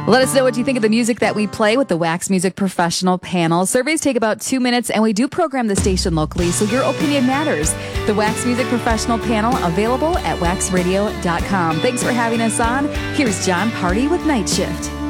Let us know what you think of the music that we play with the Wax Music Professional Panel. Surveys take about 2 minutes, and we do program the station locally, so your opinion matters. The Wax Music Professional Panel, available at waxradio.com. Thanks for having us on. Here's John Party with Night Shift.